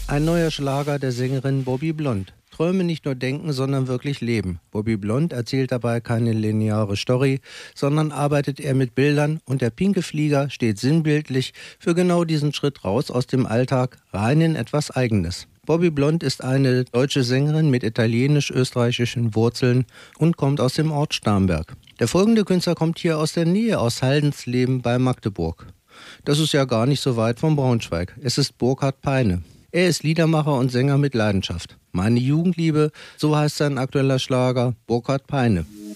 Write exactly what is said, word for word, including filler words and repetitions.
Ein neuer Schlager der Sängerin Bobby Blond. Träume nicht nur denken, sondern wirklich leben. Bobby Blond erzählt dabei keine lineare Story, sondern arbeitet eher mit Bildern und der pinke Flieger steht sinnbildlich für genau diesen Schritt raus aus dem Alltag, rein in etwas Eigenes. Bobby Blond ist eine deutsche Sängerin mit italienisch-österreichischen Wurzeln und kommt aus dem Ort Starnberg. Der folgende Künstler kommt hier aus der Nähe, aus Haldensleben bei Magdeburg. Das ist ja gar nicht so weit von Braunschweig. Es ist Burkhard Peine. Er ist Liedermacher und Sänger mit Leidenschaft. Meine Jugendliebe, so heißt sein aktueller Schlager, Burkhard Peine.